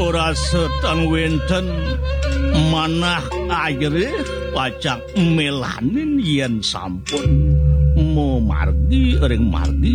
ora setan wenten manah aire pacak melanin yen sampun momargi ring margi